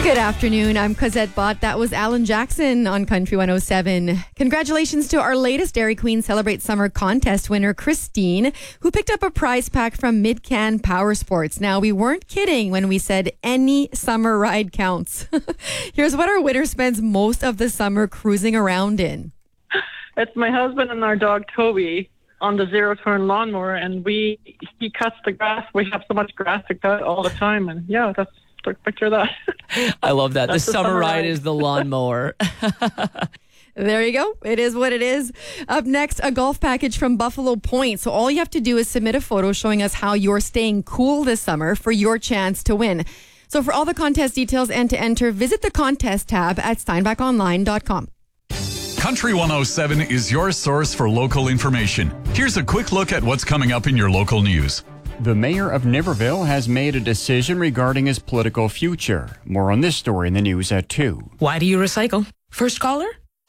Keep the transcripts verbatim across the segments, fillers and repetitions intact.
Good afternoon. I'm Cosette Bott. That was Alan Jackson on Country one oh seven. Congratulations to our latest Dairy Queen Celebrate Summer contest winner, Christine, who picked up a prize pack from Mid-Can Power Sports. Now, we weren't kidding when we said any summer ride counts. Here's what our winner spends most of the summer cruising around in. It's my husband and our dog, Toby, on the zero-turn lawnmower, and we he cuts the grass. We have so much grass to cut all the time, and yeah, that's picture that. I love that. The summer, summer ride ride is the lawnmower. There you go. It is what it is. Up next, a golf package from Buffalo Point. So all you have to do is submit a photo showing us how you're staying cool this summer for your chance to win. So for all the contest details and to enter, visit the contest tab at steinbach online dot com. Country one oh seven is your source for local information. Here's a quick look at what's coming up in your local news. The mayor of Niverville has made a decision regarding his political future. More on this story in the news at two. Why do you recycle? First caller?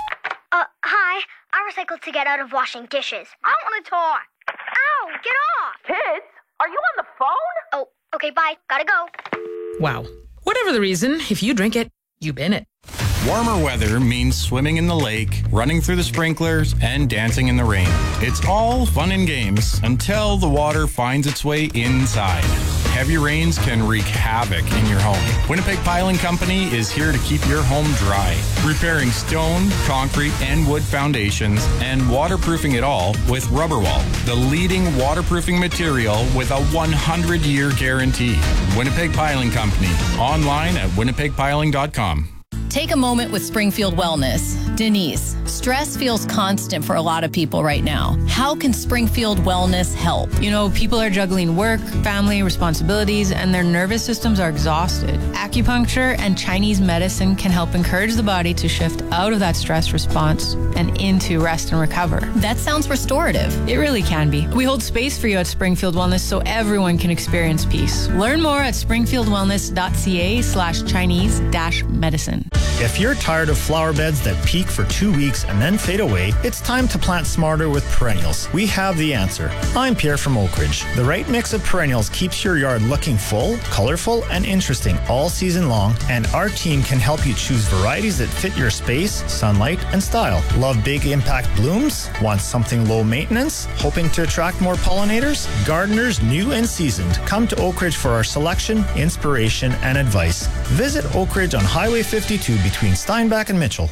Uh, hi. I recycle to get out of washing dishes. I want to talk. Ow, get off. Kids, are you on the phone? Oh, okay, bye. Gotta go. Wow. Whatever the reason, if you drink it, you bin it. Warmer weather means swimming in the lake, running through the sprinklers, and dancing in the rain. It's all fun and games until the water finds its way inside. Heavy rains can wreak havoc in your home. Winnipeg Piling Company is here to keep your home dry, repairing stone, concrete, and wood foundations, and waterproofing it all with Rubberwall, the leading waterproofing material with a one hundred year guarantee. Winnipeg Piling Company, online at winnipeg piling dot com. Take a moment with Springfield Wellness. Denise, stress feels constant for a lot of people right now. How can Springfield Wellness help? You know, people are juggling work, family responsibilities, and their nervous systems are exhausted. Acupuncture and Chinese medicine can help encourage the body to shift out of that stress response and into rest and recover. That sounds restorative. It really can be. We hold space for you at Springfield Wellness so everyone can experience peace. Learn more at springfield wellness dot c a slash Chinese dash medicine. If you're tired of flower beds that peak for two weeks and then fade away, it's time to plant smarter with perennials. We have the answer. I'm Pierre from Oak Ridge. The right mix of perennials keeps your yard looking full, colorful, and interesting all season long, and our team can help you choose varieties that fit your space, sunlight, and style. Love big impact blooms? Want something low maintenance? Hoping to attract more pollinators? Gardeners new and seasoned, come to Oak Ridge for our selection, inspiration, and advice. Visit Oak Ridge on Highway fifty-two between Steinbach and Mitchell.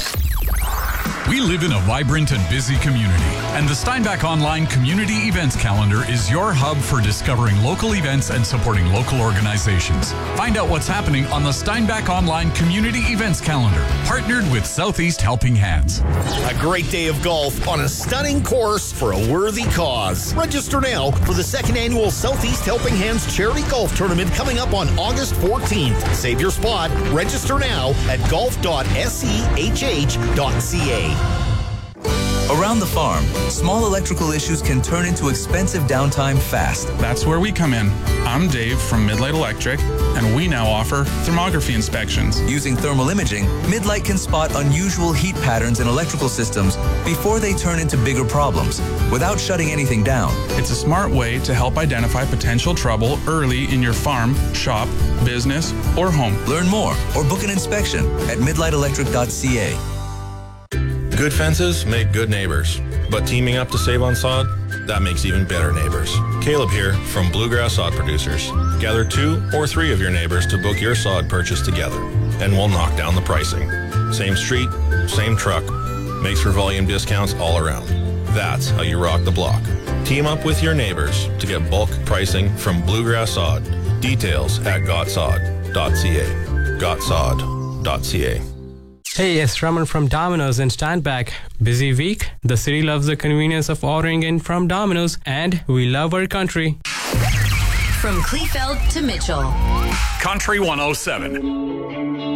We live in a vibrant and busy community, and the Steinbach Online Community Events Calendar is your hub for discovering local events and supporting local organizations. Find out what's happening on the Steinbach Online Community Events Calendar, partnered with Southeast Helping Hands. A great day of golf on a stunning course for a worthy cause. Register now for the second annual Southeast Helping Hands Charity Golf Tournament coming up on August fourteenth. Save your spot. Register now at golf dot s e h h dot c a. Around the farm, small electrical issues can turn into expensive downtime fast. That's where we come in. I'm Dave from Midlight Electric, and we now offer thermography inspections. Using thermal imaging, Midlight can spot unusual heat patterns in electrical systems before they turn into bigger problems, without shutting anything down. It's a smart way to help identify potential trouble early in your farm, shop, business, or home. Learn more or book an inspection at midlight electric dot c a. Good fences make good neighbors, but teaming up to save on sod, that makes even better neighbors. Caleb here from Bluegrass Sod Producers. Gather two or three of your neighbors to book your sod purchase together, and we'll knock down the pricing. Same street, same truck, makes for volume discounts all around. That's how you rock the block. Team up with your neighbors to get bulk pricing from Bluegrass Sod. Details at got sod dot c a. got sod dot c a. Hey, it's Raman from Domino's in Steinbach. Busy week? The city loves the convenience of ordering in from Domino's, and we love our country. From Kleefeld to Mitchell. Country one oh seven.